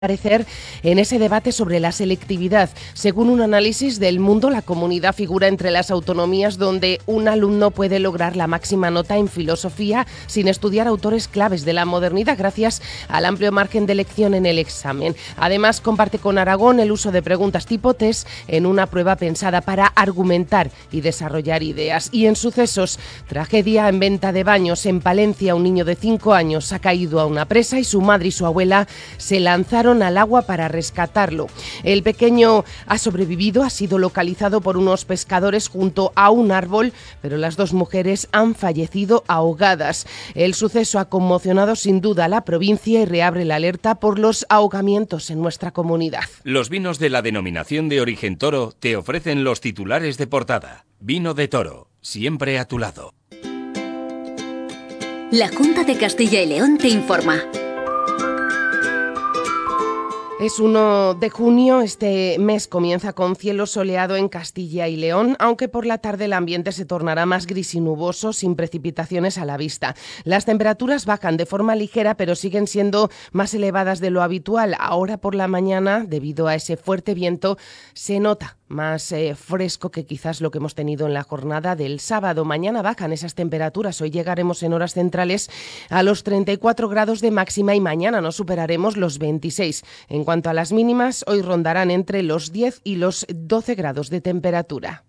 Parecer en ese debate sobre la selectividad. Según un análisis del Mundo, la comunidad figura entre las autonomías donde un alumno puede lograr la máxima nota en filosofía sin estudiar autores claves de la modernidad gracias al amplio margen de elección en el examen. Además, comparte con Aragón el uso de preguntas tipo test en una prueba pensada para argumentar y desarrollar ideas. Y en sucesos, tragedia en Venta de Baños. En Palencia, un niño de 5 años ha caído a una presa y su madre y su abuela se lanzaron al agua para rescatarlo. El pequeño ha sobrevivido, ha sido localizado por unos pescadores junto a un árbol, pero las dos mujeres han fallecido ahogadas. El suceso ha conmocionado sin duda a la provincia y reabre la alerta por los ahogamientos en nuestra comunidad. Los vinos de la denominación de origen Toro te ofrecen los titulares de portada. Vino de Toro, siempre a tu lado. La Junta de Castilla y León te informa. Es 1 de junio, este mes comienza con cielo soleado en Castilla y León, aunque por la tarde el ambiente se tornará más gris y nuboso, sin precipitaciones a la vista. Las temperaturas bajan de forma ligera, pero siguen siendo más elevadas de lo habitual. Ahora por la mañana, debido a ese fuerte viento, se nota más fresco que quizás lo que hemos tenido en la jornada del sábado. Mañana bajan esas temperaturas. Hoy llegaremos en horas centrales a los 34 grados de máxima y mañana no superaremos los 26. En cuanto a las mínimas, hoy rondarán entre los 10 y los 12 grados de temperatura.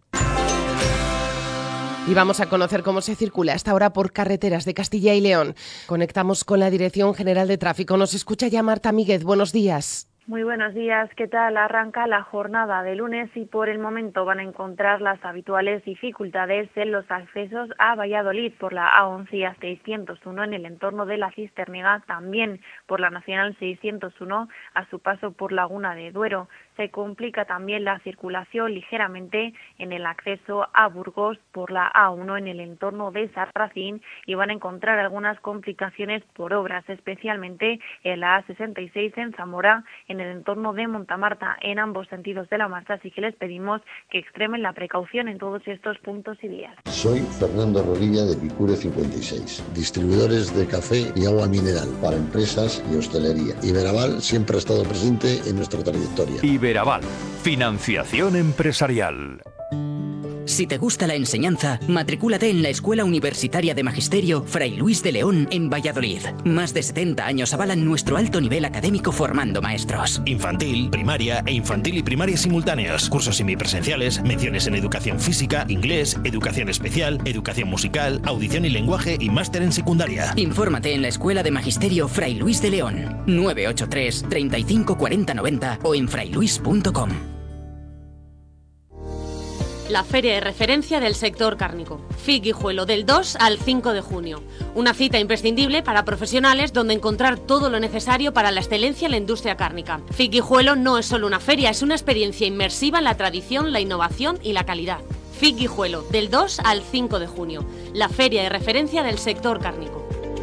Y vamos a conocer cómo se circula hasta ahora por carreteras de Castilla y León. Conectamos con la Dirección General de Tráfico. Nos escucha ya Marta Míguez. Buenos días. Muy buenos días, ¿qué tal? Arranca la jornada de lunes y por el momento van a encontrar las habituales dificultades en los accesos a Valladolid por la A11 y A601 en el entorno de la Cisterniga, también por la Nacional 601 a su paso por Laguna de Duero. Se complica también la circulación ligeramente en el acceso a Burgos por la A1 en el entorno de Sarracín y van a encontrar algunas complicaciones por obras, especialmente en la A66 en Zamora, en el entorno de Montamarta, en ambos sentidos de la marcha, así que les pedimos que extremen la precaución en todos estos puntos y vías. Soy Fernando Rodilla de Picure 56, distribuidores de café y agua mineral para empresas y hostelería. Iberaval siempre ha estado presente en nuestra trayectoria. Iberaval, financiación empresarial. Si te gusta la enseñanza, matricúlate en la Escuela Universitaria de Magisterio Fray Luis de León en Valladolid. Más de 70 años avalan nuestro alto nivel académico formando maestros. Infantil, primaria e infantil y primaria simultáneos. Cursos semipresenciales, menciones en educación física, inglés, educación especial, educación musical, audición y lenguaje y máster en secundaria. Infórmate en la Escuela de Magisterio Fray Luis de León. 983 35 40 90 o en frayluis.com. La feria de referencia del sector cárnico. FIC Guijuelo, del 2 al 5 de junio. Una cita imprescindible para profesionales donde encontrar todo lo necesario para la excelencia en la industria cárnica. FIC Guijuelo no es solo una feria, es una experiencia inmersiva en la tradición, la innovación y la calidad. FIC Guijuelo, del 2 al 5 de junio. La feria de referencia del sector cárnico.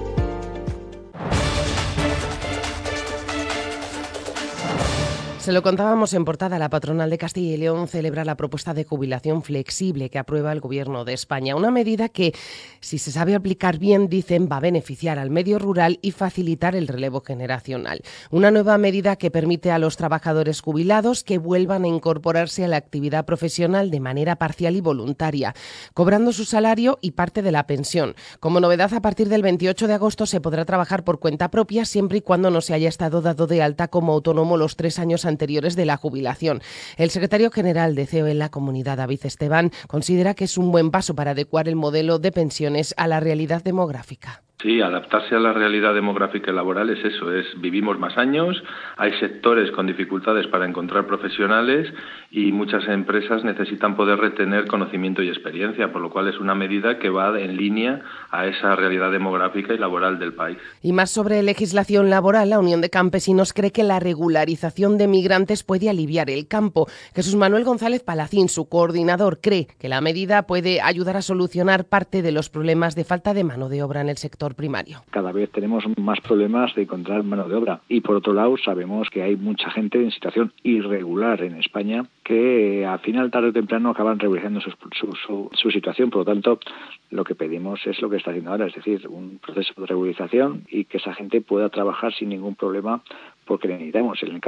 Se lo contábamos en portada, la patronal de Castilla y León celebra la propuesta de jubilación flexible que aprueba el Gobierno de España. Una medida que, si se sabe aplicar bien, dicen, va a beneficiar al medio rural y facilitar el relevo generacional. Una nueva medida que permite a los trabajadores jubilados que vuelvan a incorporarse a la actividad profesional de manera parcial y voluntaria, cobrando su salario y parte de la pensión. Como novedad, a partir del 28 de agosto se podrá trabajar por cuenta propia siempre y cuando no se haya estado dado de alta como autónomo los 3 años anteriores de la jubilación. El secretario general de CEO en la comunidad, David Esteban, considera que es un buen paso para adecuar el modelo de pensiones a la realidad demográfica. Sí, adaptarse a la realidad demográfica y laboral es eso, vivimos más años, hay sectores con dificultades para encontrar profesionales y muchas empresas necesitan poder retener conocimiento y experiencia, por lo cual es una medida que va en línea a esa realidad demográfica y laboral del país. Y más sobre legislación laboral, la Unión de Campesinos cree que la regularización de migrantes puede aliviar el campo. Jesús Manuel González Palacín, su coordinador, cree que la medida puede ayudar a solucionar parte de los problemas de falta de mano de obra en el sector primario. Cada vez tenemos más problemas de encontrar mano de obra y por otro lado sabemos que hay mucha gente en situación irregular en España que al final, tarde o temprano, acaban regularizando su situación. Por lo tanto, lo que pedimos es lo que está haciendo ahora, es decir, un proceso de regularización y que esa gente pueda trabajar sin ningún problema porque necesitamos. En el